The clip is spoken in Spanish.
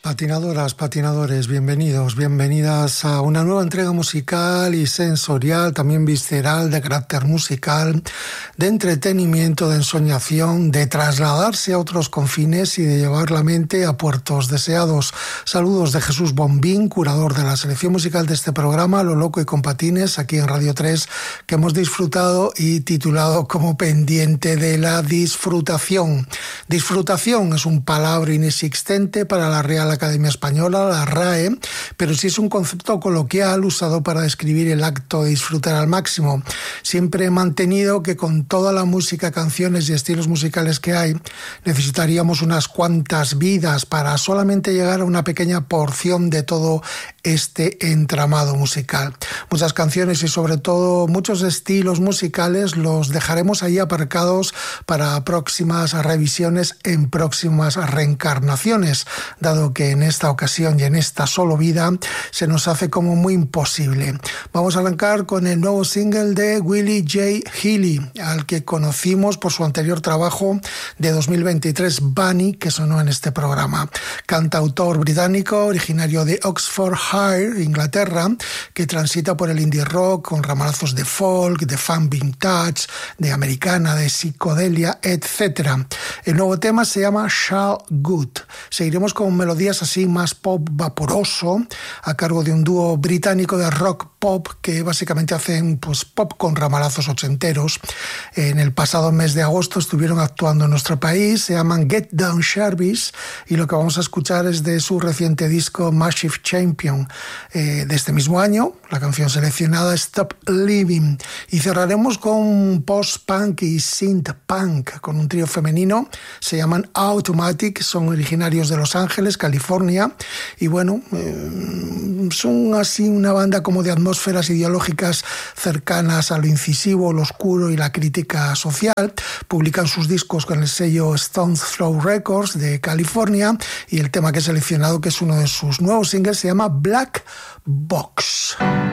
Patinadoras, patinadores, bienvenidos, bienvenidas a una nueva entrega musical y sensorial, también visceral, de carácter musical, de entretenimiento, de ensoñación, de trasladarse a otros confines y de llevar la mente a puertos deseados. Saludos de Jesús Bombín, curador de la selección musical de este programa, Lo Loco y con Patines, aquí en Radio 3, que hemos disfrutado y titulado como Pendiente de la Disfrutación. Disfrutación es un palabra inexistente para la Real Academia Española, la RAE, pero sí es un concepto coloquial usado para describir el acto de disfrutar al máximo. Siempre he mantenido que con toda la música, canciones y estilos musicales que hay, necesitaríamos unas cuantas vidas para solamente llegar a una pequeña porción de todo este entramado musical. Muchas canciones y sobre todo muchos estilos musicales los dejaremos ahí aparcados para próximas revisiones en próximas reencarnaciones, dado que en esta ocasión y en esta solo vida se nos hace como muy imposible. Vamos a arrancar con el nuevo single de Willie J. Healy, al que conocimos por su anterior trabajo de 2023, Bunny, que sonó en este programa. Cantautor británico, originario de Oxfordshire, Inglaterra, que transita por el indie rock con ramalazos de folk, de funk vintage, de americana, de psicodelia, etc. El nuevo tema se llama Shall Good. Seguiremos con melodías así más pop vaporoso, a cargo de un dúo británico de rock pop que básicamente hacen pues pop con ramalazos ochenteros. En el pasado mes de agosto estuvieron actuando en nuestro país, se llaman Get Down Sharpies, y lo que vamos a escuchar es de su reciente disco Massive Champion de este mismo año, la canción seleccionada Stop Living, y cerraremos con post-punk y synth-punk con un trío femenino, se llaman Automatic, son originarios de Los Ángeles, California, y bueno, son así una banda como de atmósferas ideológicas cercanas a lo incisivo, lo oscuro y la crítica social. Publican sus discos con el sello Stone's Throw Records de California, y el tema que he seleccionado, que es uno de sus nuevos singles, se llama Black Box.